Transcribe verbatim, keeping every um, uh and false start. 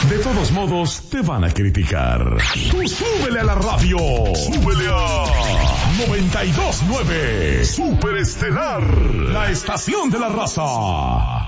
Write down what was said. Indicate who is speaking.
Speaker 1: De todos modos, te van a criticar. Tú súbele a la radio. Súbele a noventa y dos punto nueve. Super Estelar, la estación de la raza.